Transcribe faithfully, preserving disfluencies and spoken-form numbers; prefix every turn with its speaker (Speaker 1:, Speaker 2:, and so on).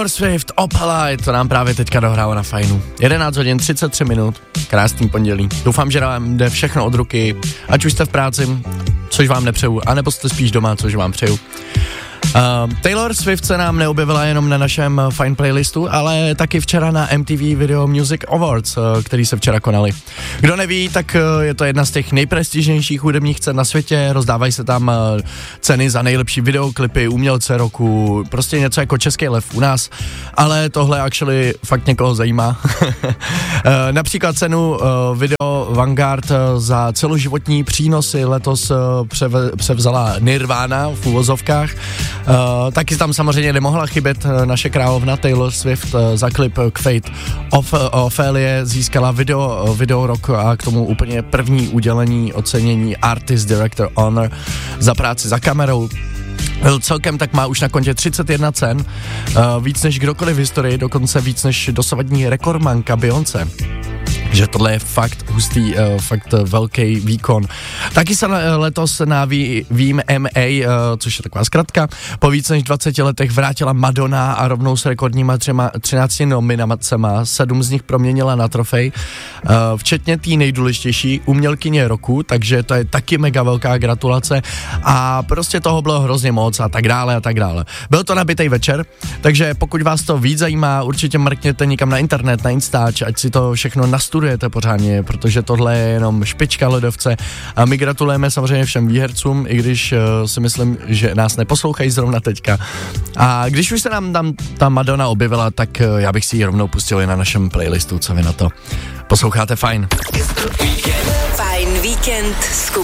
Speaker 1: Taylor Swift, Opalite, to nám právě teďka dohrálo na Fajnu. jedenáct hodin třicet tři minut, krásný pondělí. Doufám, že vám jde všechno od ruky, ať už jste v práci, což vám nepřeju, anebo jste spíš doma, což vám přeju. Uh, Taylor Swift se nám neobjevila jenom na našem Fine playlistu, ale taky včera na M T V Video Music Awards, uh, který se včera konali. Kdo neví, tak uh, je to jedna z těch nejprestižnějších hudebních cen na světě, rozdávají se tam uh, ceny za nejlepší videoklipy, umělce roku, prostě něco jako Český lev u nás, ale tohle actually fakt někoho zajímá. uh, například cenu uh, Video Vanguard uh, za celoživotní přínosy letos uh, převe, převzala Nirvana v uvozovkách. Uh, taky tam samozřejmě nemohla chybět uh, naše královna Taylor Swift uh, za klip k Fate of uh, Ophelia získala video, uh, video rok a k tomu úplně první udělení ocenění Artist Director Honor za práci za kamerou. Celkem tak má už na kontě třicet jedna cen, uh, víc než kdokoliv v historii, dokonce víc než dosavadní rekordmanka Beyoncé. Že tohle je fakt hustý, uh, fakt velký výkon. Taky se letos na V M A, uh, což je taková zkratka, po víc než dvaceti letech vrátila Madonna a rovnou s rekordníma třema, třinácti nominacema, sedm z nich proměnila na trofej, uh, včetně té nejdůležitější, umělkyně roku, takže to je taky mega velká gratulace a prostě toho bylo hrozně moc a tak dále a tak dále. Byl to nabitej večer, takže pokud vás to víc zajímá, určitě mrkněte někam na internet, na Instač, ať si to všechno nastudujete pořádně, protože tohle je jenom špička ledovce a my gratulujeme samozřejmě všem výhercům, i když uh, si myslím, že nás neposlouchají zrovna teďka. A když už se nám tam ta Madonna objevila, tak uh, já bych si ji rovnou pustil i na našem playlistu, co vy na to. Posloucháte Fajn.
Speaker 2: Fajn víkend.